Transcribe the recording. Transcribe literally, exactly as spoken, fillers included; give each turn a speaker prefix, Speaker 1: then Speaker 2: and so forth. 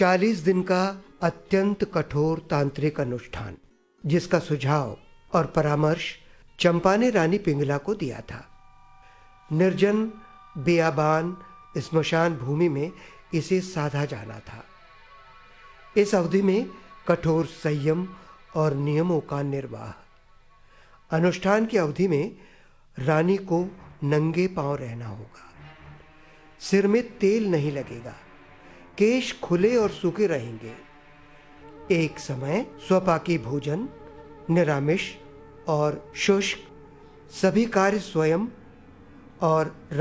Speaker 1: चालीस दिन का अत्यंत कठोर तांत्रिक अनुष्ठान, जिसका सुझाव और परामर्श चंपा ने रानी पिंगला को दिया था। निर्जन बियाबान स्मशान भूमि में इसे साधा जाना था। इस अवधि में कठोर संयम और नियमों का निर्वाह। अनुष्ठान की अवधि में रानी को नंगे पांव रहना होगा। सिर में तेल नहीं लगेगा। केश खुले और सूखे रहेंगे। एक समय स्वपाकी भोजन, निरामिष और शुष्क, सभी कार्य स्वयं और